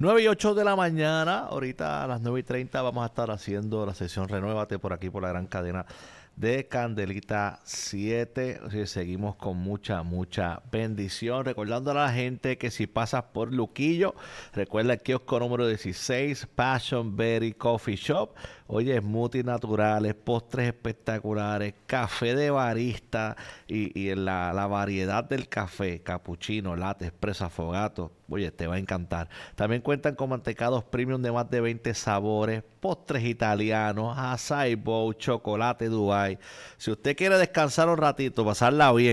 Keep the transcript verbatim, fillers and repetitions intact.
nueve y ocho de la mañana, ahorita a las nueve y treinta vamos a estar haciendo la sesión Renuévate por aquí por la gran cadena de Candelita siete. Así que seguimos con mucha, mucha bendición. Recordando a la gente que si pasas por Luquillo, recuerda el kiosco número dieciséis, Passion Berry Coffee Shop. Oye, smoothies naturales, postres espectaculares, café de barista y, y la, la variedad del café, cappuccino, latte, espresso, afogato. Oye, te va a encantar. También cuentan con mantecados premium de más de veinte sabores, postres italianos, açaí bowl, chocolate Dubai. Si usted quiere descansar un ratito, pasarla bien,